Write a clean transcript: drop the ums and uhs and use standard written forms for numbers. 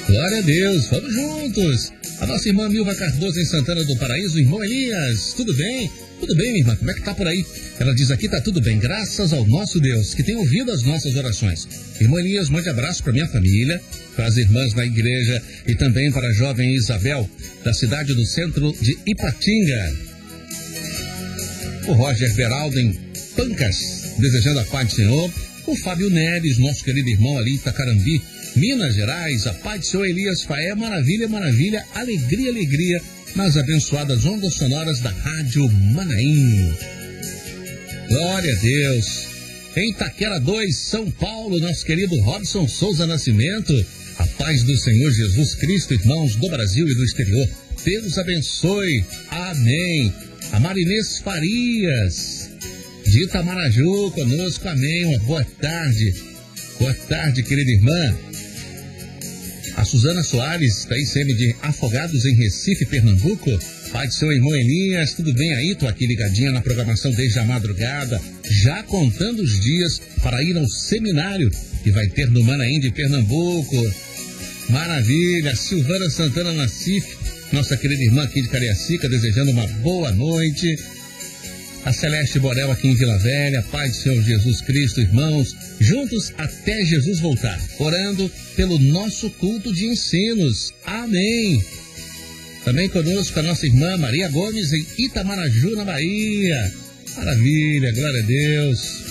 Glória a Deus, vamos juntos. A nossa irmã Milva Cardoso em Santana do Paraíso, irmão Elias, tudo bem? Tudo bem, minha irmã, como é que tá por aí? Ela diz aqui, tá tudo bem, graças ao nosso Deus, que tem ouvido as nossas orações. Irmã Elias, mande abraço para minha família, para as irmãs da igreja e também para a jovem Isabel, da cidade do centro de Ipatinga. O Roger Beraldo em Pancas, desejando a paz do Senhor. O Fábio Neres, nosso querido irmão ali em Itacarambi, Minas Gerais, a paz do Senhor Elias Faé, maravilha, maravilha, alegria, alegria, nas abençoadas ondas sonoras da Rádio Manaim. Glória a Deus. Em Itaquera 2, São Paulo, nosso querido Robson Souza Nascimento, a paz do Senhor Jesus Cristo, irmãos do Brasil e do exterior. Deus abençoe. Amém. A Marinês Farias, de Itamaraju, conosco, amém. Uma boa tarde. Boa tarde, querida irmã. A Suzana Soares, está aí sempre de Afogados em Recife, Pernambuco. Pai do seu irmão Elias, tudo bem aí? Tô aqui ligadinha na programação desde a madrugada, já contando os dias para ir ao seminário que vai ter no Manaim de Pernambuco. Maravilha! Silvana Santana Nassif, nossa querida irmã aqui de Cariacica, desejando uma boa noite. A Celeste Borel aqui em Vila Velha, Pai do Senhor Jesus Cristo, irmãos, juntos até Jesus voltar, orando pelo nosso culto de ensinos. Amém. Também conosco a nossa irmã Maria Gomes em Itamaraju, na Bahia. Maravilha, glória a Deus.